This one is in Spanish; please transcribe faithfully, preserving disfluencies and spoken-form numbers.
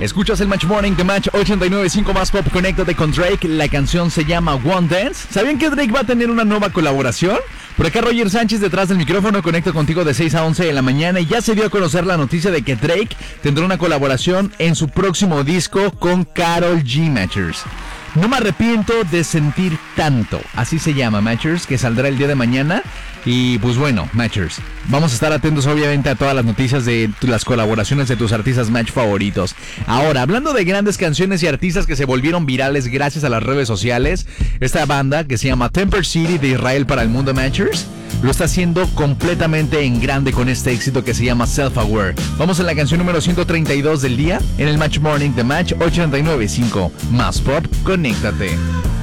Escuchas el Match Morning de Match ochenta y nueve punto cinco más pop. Conéctate con Drake. La canción se llama One Dance. ¿Sabían que Drake va a tener una nueva colaboración? Por acá Roger Sánchez detrás del micrófono. Conecto contigo de seis a once de la mañana. Y ya se dio a conocer la noticia de que Drake tendrá una colaboración en su próximo disco con Karol G, Matchers. No me arrepiento de sentir tanto. Así se llama, Matchers, que saldrá el día de mañana. Y pues bueno, Matchers, vamos a estar atentos obviamente a todas las noticias de las colaboraciones de tus artistas Match favoritos. Ahora, hablando de grandes canciones y artistas que se volvieron virales gracias a las redes sociales, esta banda que se llama Temper City de Israel para el mundo, Matchers, lo está haciendo completamente en grande con este éxito que se llama Self Aware. Vamos a la canción número ciento treinta y dos del día en el Match Morning de Match ochenta y nueve punto cinco. Más pop, conéctate.